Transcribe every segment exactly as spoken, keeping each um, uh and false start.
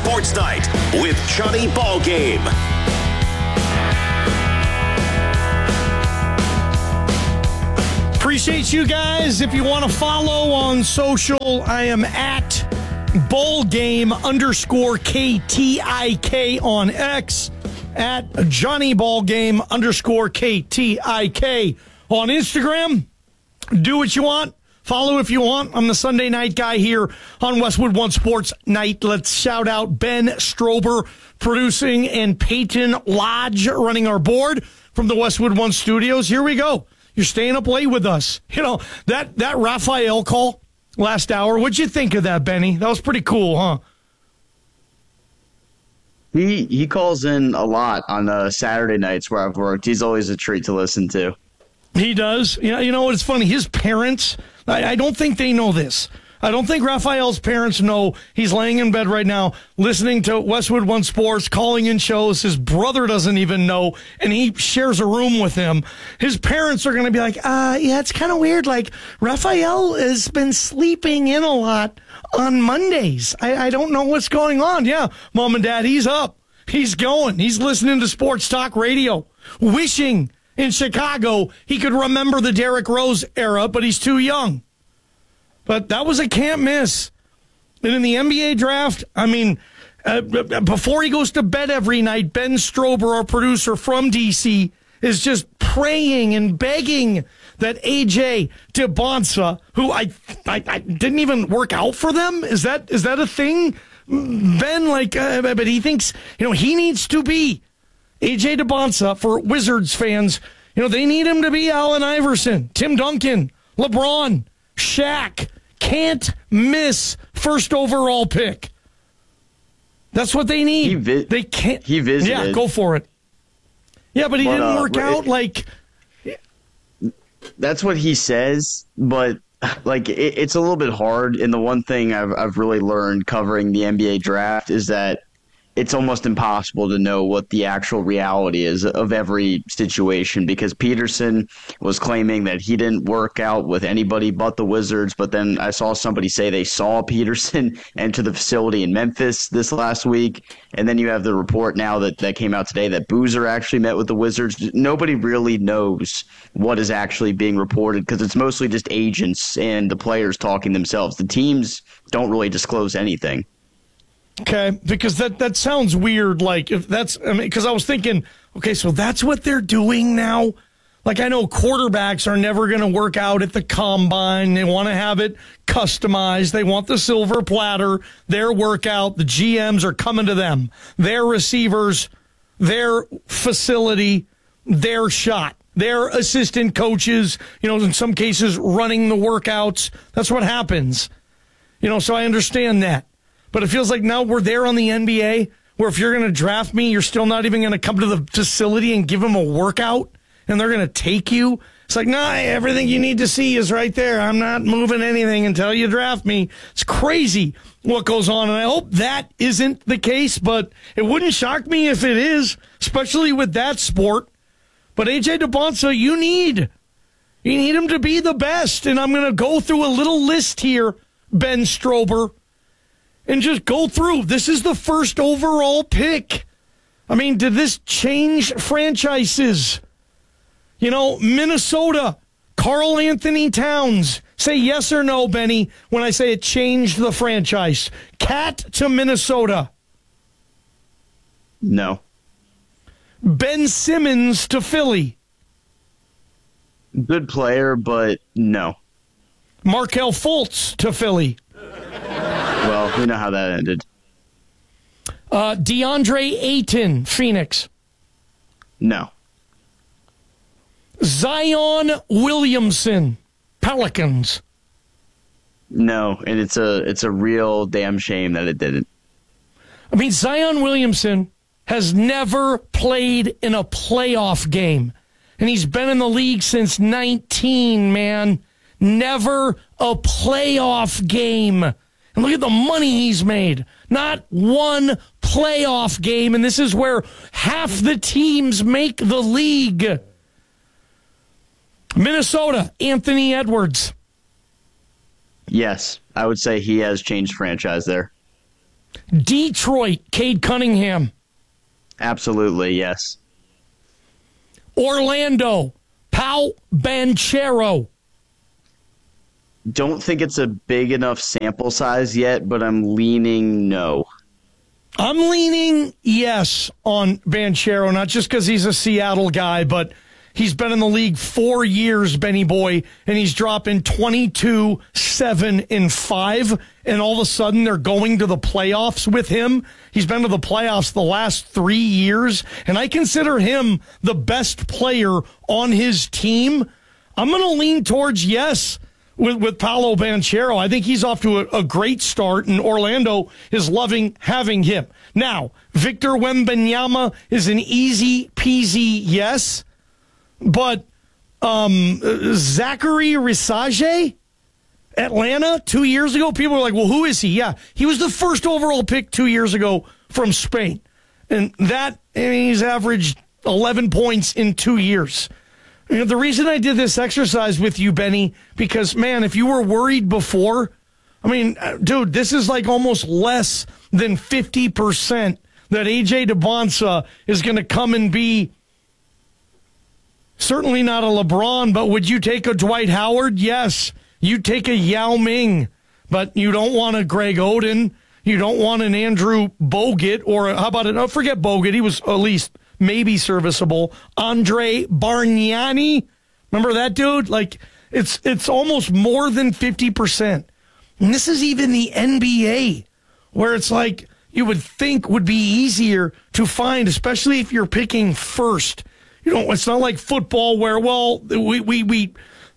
Sports Night with Johnny Ballgame. Appreciate you guys. If you want to follow on social, I am at Ballgame underscore K T I K on X, at Johnny Ballgame underscore K T I K on Instagram. Do what you want. Follow if you want. I'm the Sunday night guy here on Westwood One Sports Night. Let's shout out Ben Strober producing and Peyton Lodge running our board from the Westwood One Studios. Here we go. You're staying up late with us. You know, that, that Raphael call last hour, what'd you think of that, Benny? That was pretty cool, huh? He he calls in a lot on uh, Saturday nights where I've worked. He's always a treat to listen to. He does. You know, you know what's funny? His parents, I, I don't think they know this. I don't think Raphael's parents know he's laying in bed right now listening to Westwood One Sports, calling in shows. His brother doesn't even know, and he shares a room with him. His parents are going to be like, uh, yeah, it's kind of weird. Like, Raphael has been sleeping in a lot on Mondays. I, I don't know what's going on. Yeah, Mom and Dad, he's up. He's going. He's listening to sports talk radio, wishing in Chicago he could remember the Derrick Rose era, but he's too young. But that was a can't miss. And in the N B A draft, I mean, uh, before he goes to bed every night, Ben Strober, our producer from D C, is just praying and begging that A J DeBonsa, who I, I, I didn't even work out for them, is that is that a thing? Ben, like, uh, but he thinks, you know, he needs to be A J DeBonsa for Wizards fans. You know, they need him to be Allen Iverson, Tim Duncan, LeBron, Shaq. Can't miss first overall pick. That's what they need. He vi- they can't. He visited. Yeah, go for it. Yeah, but he but, didn't uh, work out. it, like, that's what he says, but like it, it's a little bit hard. And the one thing I've I've really learned covering the N B A draft is that it's almost impossible to know what the actual reality is of every situation, because Peterson was claiming that he didn't work out with anybody but the Wizards. But then I saw somebody say they saw Peterson enter the facility in Memphis this last week. And then you have the report now that, that came out today that Boozer actually met with the Wizards. Nobody really knows what is actually being reported because it's mostly just agents and the players talking themselves. The teams don't really disclose anything. Okay, because that, that sounds weird. Like, if that's, I mean, because I was thinking, okay, so that's what they're doing now. Like, I know quarterbacks are never going to work out at the combine. They want to have it customized. They want the silver platter, their workout. The G Ms are coming to them. Their receivers, their facility, their shot. Their assistant coaches, you know, in some cases running the workouts. That's what happens. You know, so I understand that. But it feels like now we're there on the N B A where if you're going to draft me, you're still not even going to come to the facility and give them a workout and they're going to take you. It's like, nah, everything you need to see is right there. I'm not moving anything until you draft me. It's crazy what goes on. And I hope that isn't the case, but it wouldn't shock me if it is, especially with that sport. But A J DeBonsa, you need, you need him to be the best. And I'm going to go through a little list here, Ben Strober. And just go through. This is the first overall pick. I mean, did this change franchises? You know, Minnesota, Karl Anthony Towns. Say yes or no, Benny, when I say it changed the franchise. Cat to Minnesota. No. Ben Simmons to Philly. Good player, but no. Markelle Fultz to Philly. Well, we know how that ended. Uh, DeAndre Ayton, Phoenix. No. Zion Williamson, Pelicans. No, and it's a it's a real damn shame that it didn't. I mean, Zion Williamson has never played in a playoff game, and he's been in the league since nineteen, man. Never a playoff game. And look at the money he's made. Not one playoff game, and this is where half the teams make the league. Minnesota, Anthony Edwards. Yes, I would say he has changed franchise there. Detroit, Cade Cunningham. Absolutely, yes. Orlando, Pau Banchero. Don't think it's a big enough sample size yet, but I'm leaning no. I'm leaning yes on Banchero, not just because he's a Seattle guy, but he's been in the league four years, Benny Boy, and he's dropping twenty-two, seven, and five, and all of a sudden they're going to the playoffs with him. He's been to the playoffs the last three years, and I consider him the best player on his team. I'm going to lean towards yes with, with Paolo Banchero. I think he's off to a, a great start, and Orlando is loving having him. Now, Victor Wembanyama is an easy peasy yes. But um, Zachary Risage, Atlanta, two years ago, people were like, well, who is he? Yeah, he was the first overall pick two years ago from Spain. And that, I mean, he's averaged eleven points in two years. You know, the reason I did this exercise with you, Benny, because, man, if you were worried before, I mean, dude, this is like almost less than fifty percent that A J DeBonsa is going to come and be certainly not a LeBron, but would you take a Dwight Howard? Yes. You take a Yao Ming, but you don't want a Greg Oden. You don't want an Andrew Bogut, or a, how about it? Oh, forget Bogut. He was at least maybe serviceable. Andre Bargnani. Remember that dude? Like, it's it's almost more than fifty percent. And this is even the N B A, where it's like you would think would be easier to find, especially if you're picking first. You know, it's not like football where, well, we we we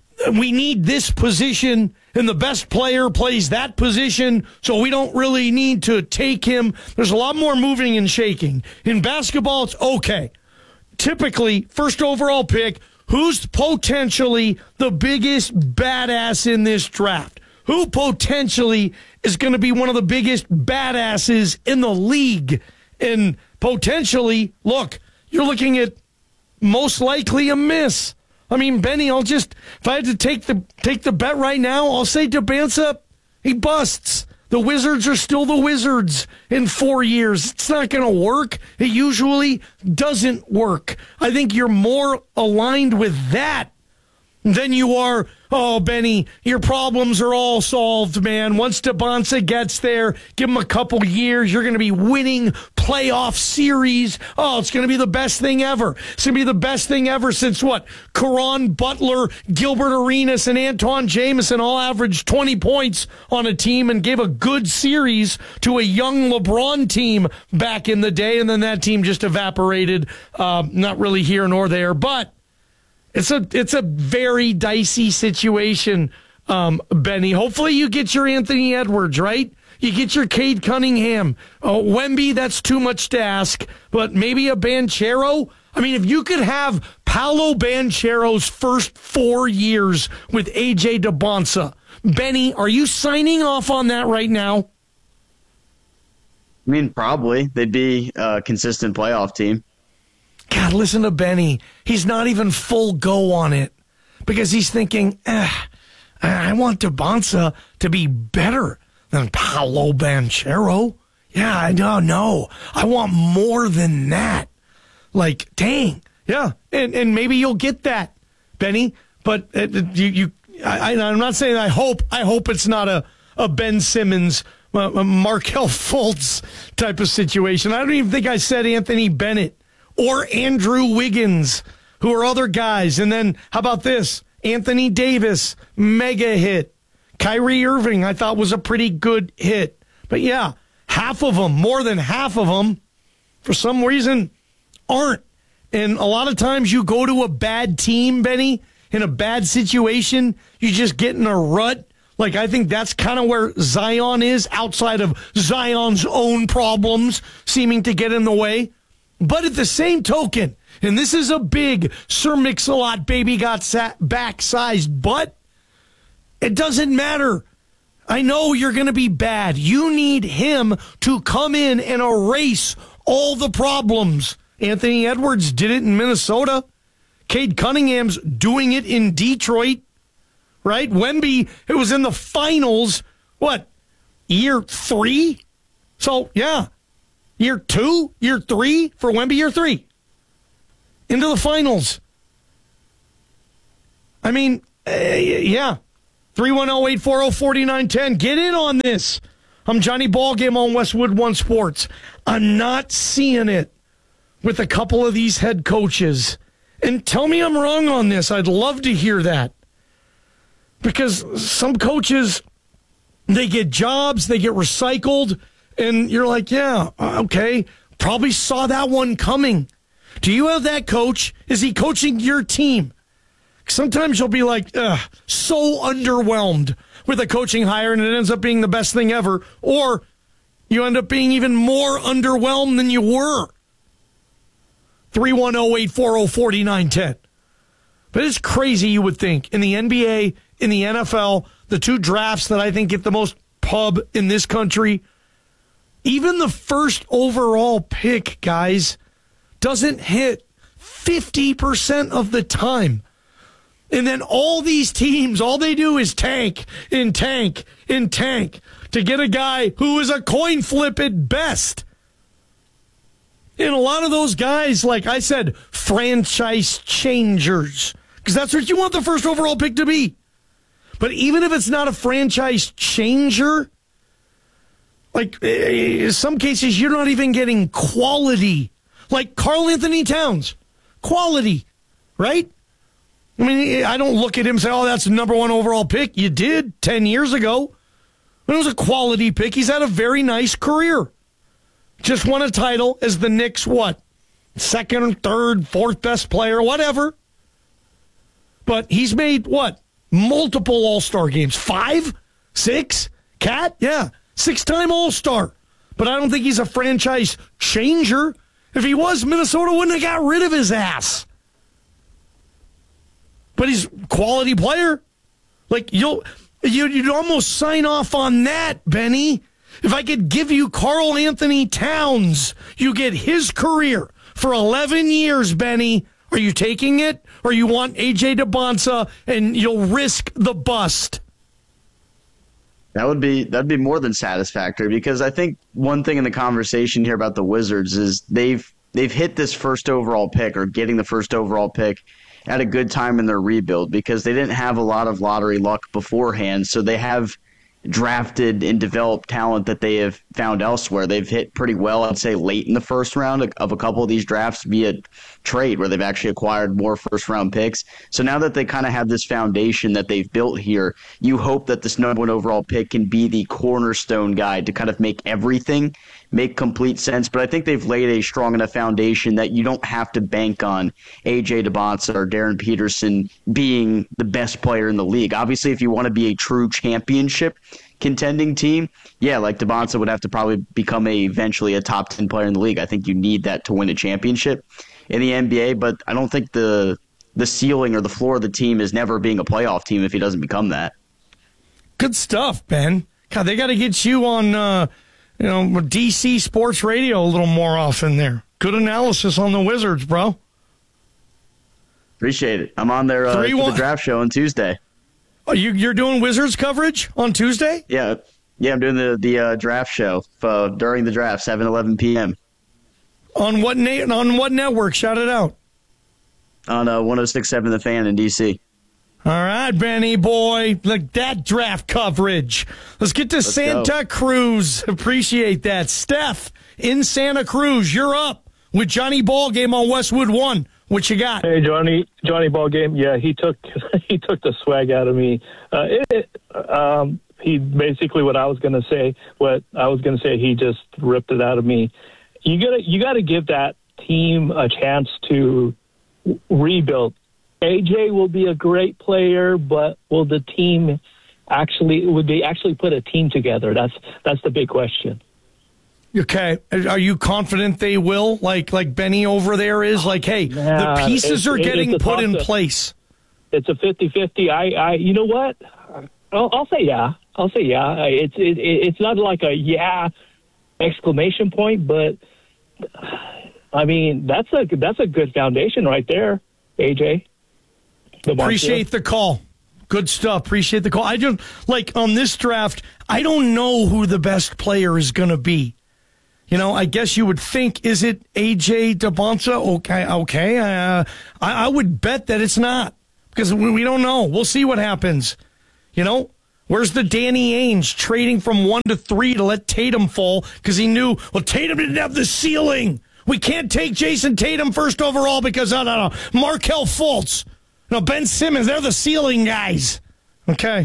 we need this position and the best player plays that position, so we don't really need to take him. There's a lot more moving and shaking. In basketball, it's okay. Typically, first overall pick, who's potentially the biggest badass in this draft? Who potentially is going to be one of the biggest badasses in the league? And potentially, look, you're looking at most likely a miss. I mean, Benny, I'll just, if I had to take the take the bet right now, I'll say DeBansa, he busts. The Wizards are still the Wizards in four years. It's not going to work. It usually doesn't work. I think you're more aligned with that than you are, oh, Benny, your problems are all solved, man. Once DeBonsa gets there, give him a couple years, you're going to be winning playoff series. Oh, it's going to be the best thing ever. It's going to be the best thing ever since what? Caron Butler, Gilbert Arenas, and Anton Jameson all averaged twenty points on a team and gave a good series to a young LeBron team back in the day, and then that team just evaporated. Uh, not really here nor there, but It's a it's a very dicey situation, um, Benny. Hopefully you get your Anthony Edwards, right? You get your Cade Cunningham. Oh, Wemby, that's too much to ask, but maybe a Banchero? I mean, if you could have Paolo Banchero's first four years with A J DeBonsa, Benny, are you signing off on that right now? I mean, probably. They'd be a consistent playoff team. God, listen to Benny. He's not even full go on it because he's thinking, eh, I want DeBonsa to be better than Paolo Banchero. Yeah, I don't know. I want more than that. Like, dang. Yeah, and and maybe you'll get that, Benny. But uh, you, you I, I'm not saying I hope. I hope it's not a, a Ben Simmons, uh, a Markelle Fultz type of situation. I don't even think I said Anthony Bennett or Andrew Wiggins, who are other guys. And then, how about this? Anthony Davis, mega hit. Kyrie Irving, I thought was a pretty good hit. But yeah, half of them, more than half of them, for some reason, aren't. And a lot of times you go to a bad team, Benny, in a bad situation, you just get in a rut. Like, I think that's kind of where Zion is, outside of Zion's own problems seeming to get in the way. But at the same token, and this is a big Sir Mix-a-Lot baby got sat back sized butt, it doesn't matter. I know you're going to be bad. You need him to come in and erase all the problems. Anthony Edwards did it in Minnesota. Cade Cunningham's doing it in Detroit, right? Wemby, it was in the finals, what, year three? So, yeah, year two, year three for Wemby, year three. Into the finals. I mean, uh, yeah. three one zero, eight four zero, four nine one zero. Get in on this. I'm Johnny Ballgame on Westwood One Sports. I'm not seeing it with a couple of these head coaches. And tell me I'm wrong on this. I'd love to hear that. Because some coaches, they get jobs, they get recycled, and you're like, yeah, okay, probably saw that one coming. Do you have that coach? Is he coaching your team? Sometimes you'll be like, ugh, so underwhelmed with a coaching hire, and it ends up being the best thing ever. Or you end up being even more underwhelmed than you were. three one zero, eight four zero, four nine one zero. But it's crazy, you would think. In the N B A, in the N F L, the two drafts that I think get the most pub in this country, even the first overall pick, guys, doesn't hit fifty percent of the time. And then all these teams, all they do is tank and tank and tank to get a guy who is a coin flip at best. And a lot of those guys, like I said, franchise changers, because that's what you want the first overall pick to be. But even if it's not a franchise changer, like in some cases, you're not even getting quality. Like Karl Anthony Towns, quality, right? I mean, I don't look at him and say, oh, that's the number one overall pick. You did ten years ago. It was a quality pick. He's had a very nice career. Just won a title as the Knicks, what? Second, third, fourth best player, whatever. But he's made, what? Multiple All-Star games. Five? Six? Cat? Yeah. Six-time All-Star. But I don't think he's a franchise changer. If he was, Minnesota wouldn't have got rid of his ass. But he's a quality player. Like, you'll, you, you'd almost sign off on that, Benny. If I could give you Karl Anthony Towns, you get his career for eleven years, Benny. Are you taking it? Or you want A J DeBonsa and you'll risk the bust? That would be that'd be more than satisfactory, because I think one thing in the conversation here about the Wizards is they've they've hit this first overall pick, or getting the first overall pick, at a good time in their rebuild, because they didn't have a lot of lottery luck beforehand. So they have drafted and developed talent that they have found elsewhere. They've hit pretty well, I'd say, late in the first round of a couple of these drafts via trade, where they've actually acquired more first-round picks. So now that they kind of have this foundation that they've built here, you hope that this number one overall pick can be the cornerstone guy to kind of make everything make complete sense. But I think they've laid a strong enough foundation that you don't have to bank on A J DeBonsa or Darren Peterson being the best player in the league. Obviously, if you want to be a true championship contending team, yeah, like DeBonsa would have to probably become a eventually a top ten player in the league. I think you need that to win a championship in the N B A, but I don't think the the ceiling or the floor of the team is never being a playoff team if he doesn't become that. Good stuff, Ben. God, they got to get you on uh, you know, D C Sports Radio a little more often there. Good analysis on the Wizards, bro. Appreciate it. I'm on there uh, for the draft show on Tuesday. Oh, you, you're doing Wizards coverage on Tuesday? Yeah, yeah, I'm doing the the uh, draft show uh, during the draft, seven eleven p.m. On what na- on what network? Shout it out. On uh, one oh six point seven The Fan in D C. All right, Benny boy, like that draft coverage. Let's get to Let's Santa go. Cruz. Appreciate that. Steph in Santa Cruz, you're up with Johnny Ballgame on Westwood One. What you got? Hey, Johnny, Johnny Ballgame. Yeah, he took he took the swag out of me. Uh, it, um, he basically what I was going to say. What I was going to say, he just ripped it out of me. You gotta you gotta give that team a chance to rebuild. A J will be a great player, but will the team actually would they actually put a team together? That's that's the big question. Okay, are you confident they will? Like like Benny over there is like, hey, Man, the pieces are getting put in to, place. It's a fifty-fifty. I, I you know what? I'll, I'll say yeah. I'll say yeah. It's it, it's not like a yeah exclamation point, but I mean that's a that's a good foundation right there, A J. Appreciate the call. Good stuff. Appreciate the call. I just, like, on this draft, I don't know who the best player is going to be. You know, I guess you would think, is it A J Dybala? Okay, okay. Uh, I, I would bet that it's not because we, we don't know. We'll see what happens. You know, where's the Danny Ainge trading from one to three to let Tatum fall because he knew, well, Tatum didn't have the ceiling. We can't take Jason Tatum first overall because, I don't know, Markelle Fultz. No, Ben Simmons, they're the ceiling guys. Okay.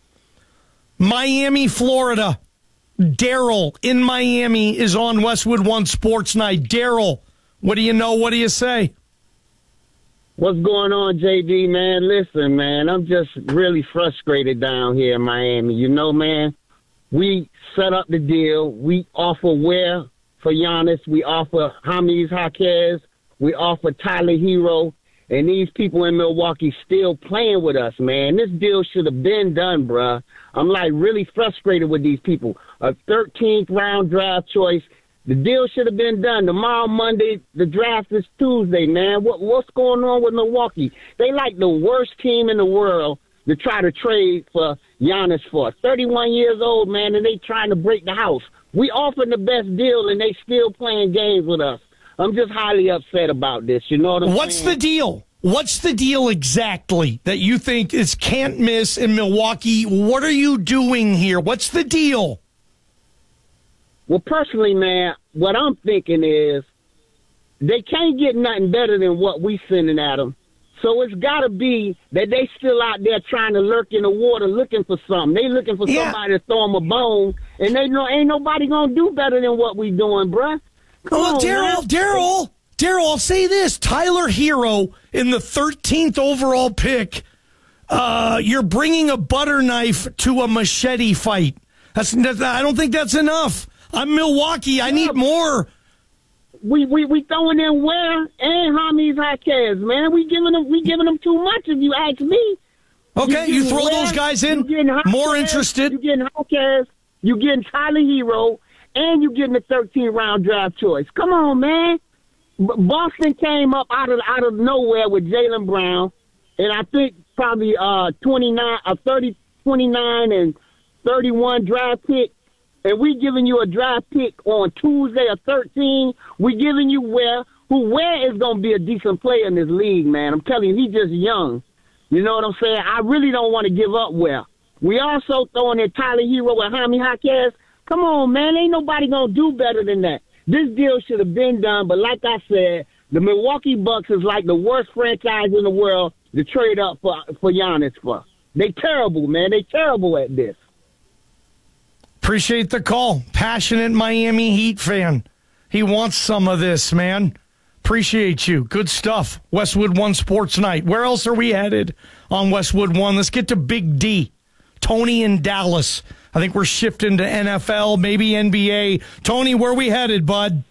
Miami, Florida. Daryl in Miami is on Westwood One Sports Night. Daryl, what do you know? What do you say? What's going on, J D, man? Listen, man, I'm just really frustrated down here in Miami. You know, man, we set up the deal. We offer Ware for Giannis. We offer James Jaquez. We offer Tyler Hero. And these people in Milwaukee still playing with us, man. This deal should have been done, bruh. I'm, like, really frustrated with these people. A thirteenth round draft choice. The deal should have been done. Tomorrow, Monday, the draft is Tuesday, man. What What's going on with Milwaukee? They like the worst team in the world to try to trade for Giannis for. thirty-one years old, man, and they trying to break the house. We offered the best deal, and they still playing games with us. I'm just highly upset about this. You know what I'm What's saying? What's the deal? What's the deal exactly that you think is can't miss in Milwaukee? What are you doing here? What's the deal? Well, personally, man, what I'm thinking is they can't get nothing better than what we sending at them. So it's got to be that they still out there trying to lurk in the water looking for something. They looking for Yeah. somebody to throw them a bone, and they know ain't nobody going to do better than what we doing, bruh. Come Well, on, Daryl, man. Daryl, Daryl, I'll say this. Tyler Hero in the thirteenth overall pick, uh, you're bringing a butter knife to a machete fight. That's, that's I don't think that's enough. I'm Milwaukee. I need more. We we we throwing in Ware and James Jaquez, man. We giving them we giving them too much if you ask me. Okay, you, getting throw Ware, those guys in. you getting Jaquez, More interested. You getting Jaquez, you getting Tyler Hero, and you getting the thirteenth round draft choice. Come on, man. B- Boston came up out of out of nowhere with Jaylen Brown, and I think probably uh twenty-nine, uh, thirty, twenty-nine, and thirty-one draft pick. And we giving you a draft pick on Tuesday or thirteen. We giving you Ware, who Ware is going to be a decent player in this league, man. I'm telling you, he's just young. You know what I'm saying? I really don't want to give up Ware. We also throwing in Tyler Hero and Jaime Jaquez. Come on, man. Ain't nobody going to do better than that. This deal should have been done, but like I said, the Milwaukee Bucks is like the worst franchise in the world to trade up for, for Giannis for. They terrible, man. They terrible at this. Appreciate the call. Passionate Miami Heat fan. He wants some of this, man. Appreciate you. Good stuff. Westwood One Sports Night. Where else are we headed on Westwood One? Let's get to Big D. Tony in Dallas. I think we're shifting to N F L, maybe N B A. Tony, where we headed, bud?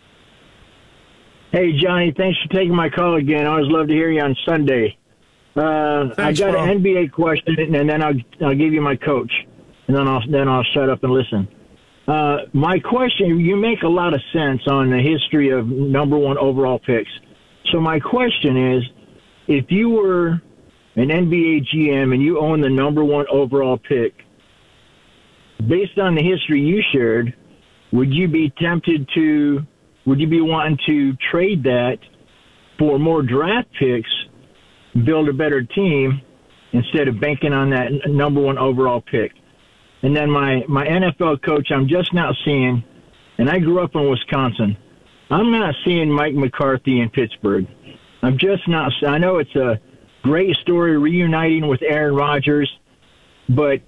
Hey, Johnny, thanks for taking my call again. I always love to hear you on Sunday. Uh, Thanks, I got bro. an N B A question, and then I'll, I'll give you my coach, and then I'll then I'll shut up and listen. Uh, my question, you make a lot of sense on the history of number one overall picks. So my question is, if you were an N B A G M and you own the number one overall pick, based on the history you shared, would you be tempted to, would you be wanting to trade that for more draft picks, build a better team, instead of banking on that n- number one overall pick? And then my, my N F L coach, I'm just not seeing, and I grew up in Wisconsin, I'm not seeing Mike McCarthy in Pittsburgh. I'm just not, I know it's a great story reuniting with Aaron Rodgers, but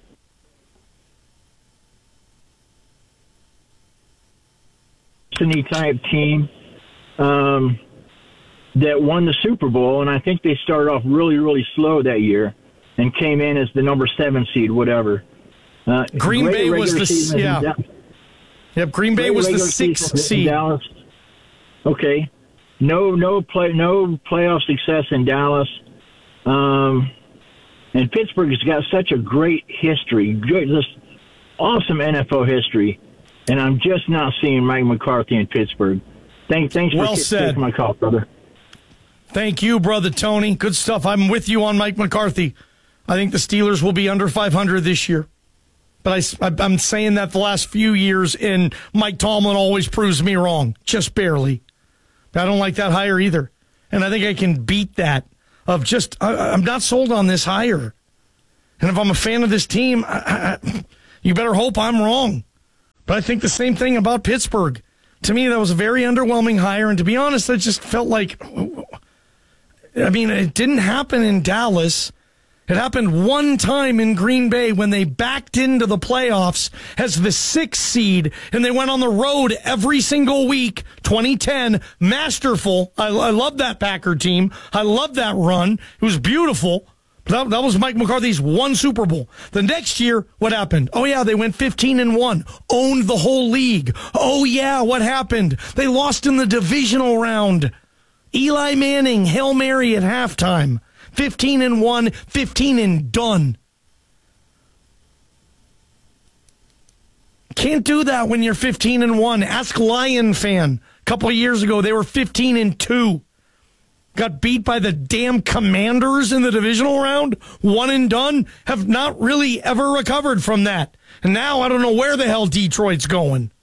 any type team um, that won the Super Bowl, and I think they started off really, really slow that year and came in as the number seven seed, whatever. Uh, Green great Bay was regular the season in yeah. Da- Yep, Green Bay great was the regular sixth season in seed. Dallas. Okay, no, no play, no playoff success in Dallas. Um, and Pittsburgh has got such a great history, good, just awesome N F L history. And I'm just not seeing Mike McCarthy in Pittsburgh. Thank, thanks Well for said. taking my call, brother. Thank you, brother Tony. Good stuff. I'm with you on Mike McCarthy. I think the Steelers will be under five hundred this year. But I, I'm saying that the last few years, and Mike Tomlin always proves me wrong, just barely. I don't like that hire either. And I think I can beat that of just, I, I'm not sold on this hire. And if I'm a fan of this team, I, I, you better hope I'm wrong. But I think the same thing about Pittsburgh. To me, that was a very underwhelming hire. And to be honest, I just felt like, I mean, it didn't happen in Dallas. It happened one time in Green Bay when they backed into the playoffs as the sixth seed, and they went on the road every single week. twenty ten, masterful. I, I love that Packer team. I love that run. It was beautiful. That, that was Mike McCarthy's one Super Bowl. The next year, what happened? Oh, yeah, they went fifteen and one, owned the whole league. Oh, yeah, what happened? They lost in the divisional round. Eli Manning, Hail Mary at halftime. fifteen and one, fifteen and done. Can't do that when you're fifteen and one. Ask Lion fan. A couple of years ago, they were fifteen and two. Got beat by the damn Commanders in the divisional round. One and done. Have not really ever recovered from that. And now I don't know where the hell Detroit's going.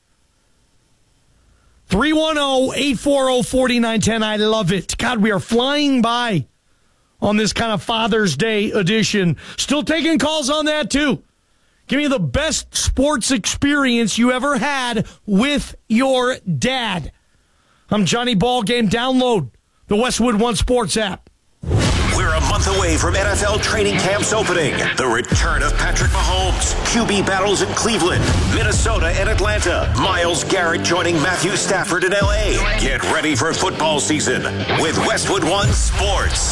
three one zero, eight four zero, four nine one zero. I love it. God, we are flying by on this kind of Father's Day edition. Still taking calls on that, too. Give me the best sports experience you ever had with your dad. I'm Johnny Ballgame. Download the Westwood One Sports app. We're a month away from N F L training camps opening. The return of Patrick Mahomes, Q B battles in Cleveland, Minnesota and Atlanta. Myles Garrett joining Matthew Stafford in L A. Get ready for football season with Westwood One Sports.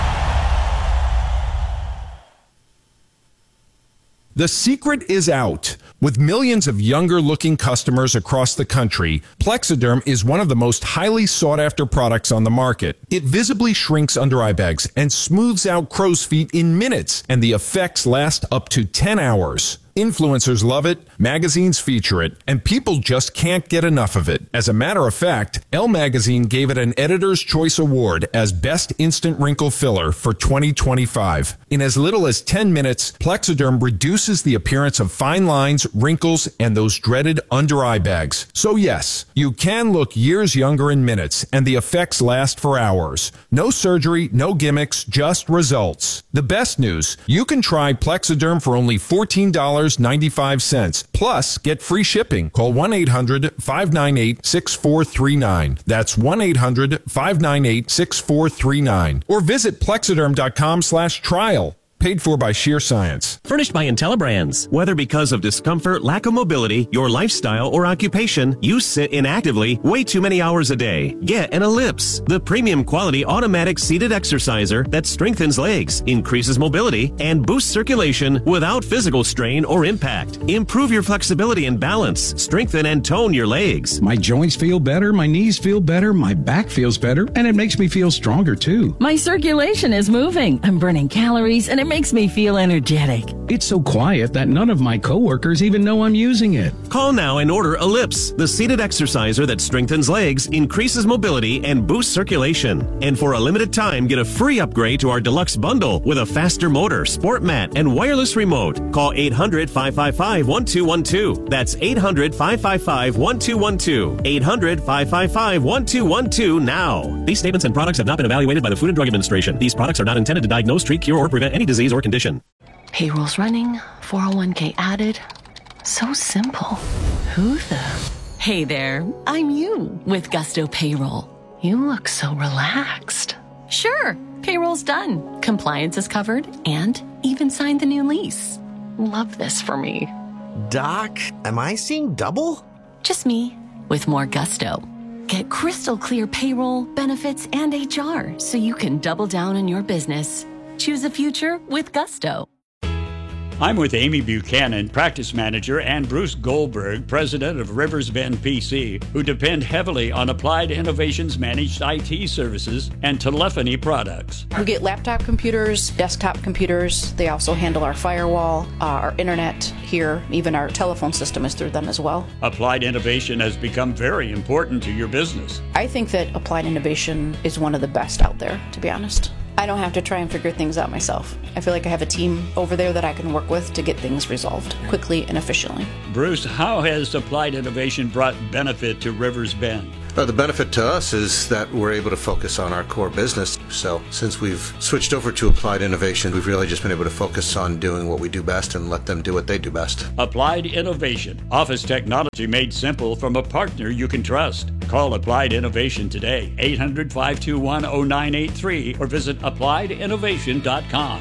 The secret is out. With millions of younger-looking customers across the country, Plexiderm is one of the most highly sought-after products on the market. It visibly shrinks under-eye bags and smooths out crow's feet in minutes, and the effects last up to ten hours. Influencers love it, magazines feature it, and people just can't get enough of it. As a matter of fact, Elle Magazine gave it an Editor's Choice Award as Best Instant Wrinkle Filler for twenty twenty-five. In as little as ten minutes, Plexiderm reduces the appearance of fine lines, wrinkles, and those dreaded under-eye bags. So yes, you can look years younger in minutes, and the effects last for hours. No surgery, no gimmicks, just results. The best news, you can try Plexiderm for only fourteen dollars and ninety-five cents. Plus, get free shipping. Call one eight hundred, five nine eight, six four three nine. That's one eight hundred, five nine eight, six four three nine. Or visit plexiderm.com slash trial. Paid for by Sheer Science. Furnished by IntelliBrands. Whether because of discomfort, lack of mobility, your lifestyle, or occupation, you sit inactively way too many hours a day. Get an Ellipse, the premium quality automatic seated exerciser that strengthens legs, increases mobility, and boosts circulation without physical strain or impact. Improve your flexibility and balance. Strengthen and tone your legs. My joints feel better, my knees feel better, my back feels better, and it makes me feel stronger too. My circulation is moving. I'm burning calories, and it makes me feel energetic. It's so quiet that none of my coworkers even know I'm using it. Call now and order Ellipse, the seated exerciser that strengthens legs, increases mobility, and boosts circulation. And for a limited time, get a free upgrade to our deluxe bundle with a faster motor, sport mat, and wireless remote. Call eight hundred, five five five, one two one two. That's eight hundred, five five five, one two one two. eight hundred, five five five, one two one two now. These statements and products have not been evaluated by the Food and Drug Administration. These products are not intended to diagnose, treat, cure, or prevent any disease or condition. Payroll's running, four oh one k added. So simple. Who the? Hey there, I'm you with Gusto Payroll. You look so relaxed. Sure, payroll's done. Compliance is covered and even signed the new lease. Love this for me. Doc, am I seeing double? Just me with more gusto. Get crystal clear payroll, benefits, and H R so you can double down on your business. Choose a future with Gusto. I'm with Amy Buchanan, practice manager, and Bruce Goldberg, president of Rivers Bend P C, who depend heavily on Applied Innovations managed I T services and telephony products. We get laptop computers, desktop computers. They also handle our firewall, uh, our internet here, even our telephone system is through them as well. Applied Innovation has become very important to your business. I think that Applied Innovation is one of the best out there, to be honest. I don't have to try and figure things out myself. I feel like I have a team over there that I can work with to get things resolved quickly and efficiently. Bruce, how has Applied Innovation brought benefit to Rivers Bend? Uh, the benefit to us is that we're able to focus on our core business. So since we've switched over to Applied Innovation, we've really just been able to focus on doing what we do best and let them do what they do best. Applied Innovation. Office technology made simple from a partner you can trust. Call Applied Innovation today, eight hundred, five two one, oh nine eight three, or visit applied innovation dot com.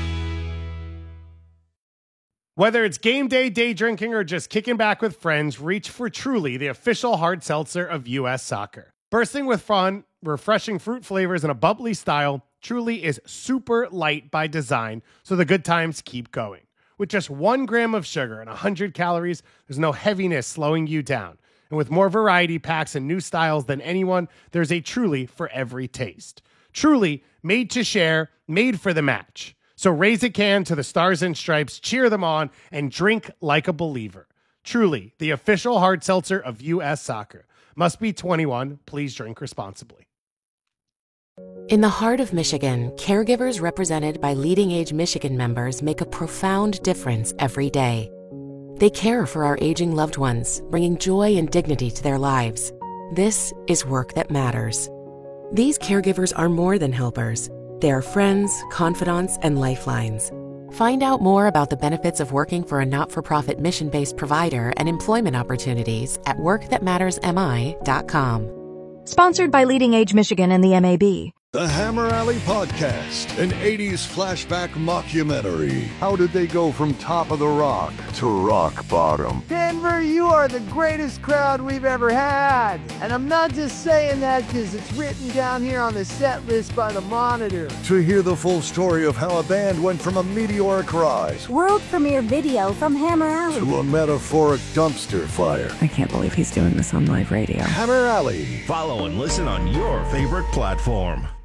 Whether it's game day, day drinking, or just kicking back with friends, reach for Truly, the official hard seltzer of U S Soccer. Bursting with fun, refreshing fruit flavors, and a bubbly style, Truly is super light by design, so the good times keep going. With just one gram of sugar and one hundred calories, there's no heaviness slowing you down. And with more variety packs and new styles than anyone, there's a Truly for every taste. Truly, made to share, made for the match. So raise a can to the Stars and Stripes, cheer them on, and drink like a believer. Truly, the official hard seltzer of U S Soccer. Must be twenty-one. Please drink responsibly. In the heart of Michigan, caregivers represented by Leading Age Michigan members make a profound difference every day. They care for our aging loved ones, bringing joy and dignity to their lives. This is work that matters. These caregivers are more than helpers. They are friends, confidants, and lifelines. Find out more about the benefits of working for a not-for-profit mission-based provider and employment opportunities at work that matters m i dot com. Sponsored by Leading Age Michigan and the M A B. The Hammer Alley Podcast, an eighties flashback mockumentary. How did they go from top of the rock to rock bottom? Denver, you are the greatest crowd we've ever had. And I'm not just saying that because it's written down here on the set list by the Monitor. To hear the full story of how a band went from a meteoric rise, world premiere video from Hammer Alley, to a metaphoric dumpster fire. I can't believe he's doing this on live radio. Hammer Alley. Follow and listen on your favorite platform.